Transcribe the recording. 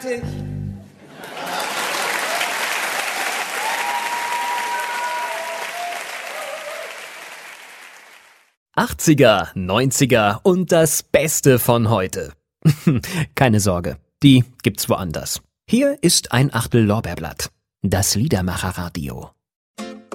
fertig. 80er, 90er und das Beste von heute. Keine Sorge, die gibt's woanders. Hier ist ein Achtel Lorbeerblatt. Das Liedermacherradio.